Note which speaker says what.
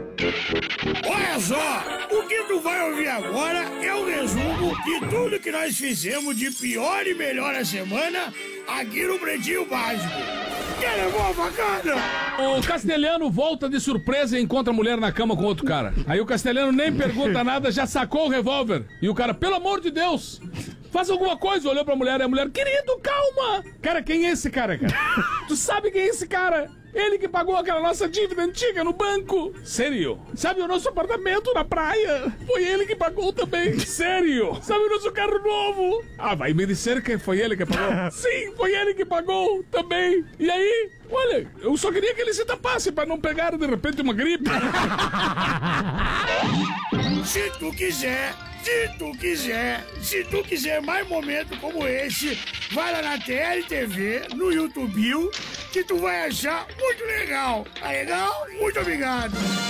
Speaker 1: Olha só, o que tu vai ouvir agora é o resumo de tudo que nós fizemos de pior e melhor a semana aqui no Pretinho Básico. Que boa facada!
Speaker 2: O Castelhano volta de surpresa e encontra a mulher na cama com outro cara. Aí o Castelhano nem pergunta nada, já sacou o revólver. E o cara, pelo amor de Deus, faz alguma coisa. Olhou pra mulher e a mulher, querido, calma. Cara, quem é esse cara? Tu sabe quem é esse cara? Ele que pagou aquela nossa dívida antiga no banco. Sério? Sabe o nosso apartamento na praia? Foi ele que pagou também. Sério? Sabe o nosso carro novo? Ah, vai me dizer que foi ele que pagou? Sim, foi ele que pagou também. E aí? Olha, eu só queria que ele se tapasse pra não pegar de repente uma gripe.
Speaker 1: Se tu quiser mais momentos como esse, vai lá na TLTV, no YouTube, que tu vai achar muito legal. Tá legal? Muito obrigado.